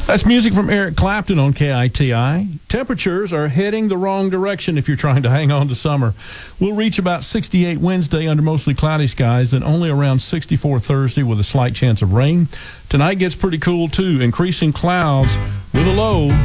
That's music from Eric Clapton on KITI. Temperatures are heading the wrong direction if you're trying to hang on to summer. We'll reach about 68 Wednesday under mostly cloudy skies, then only around 64 Thursday with a slight chance of rain. Tonight gets pretty cool, too. Increasing clouds with a low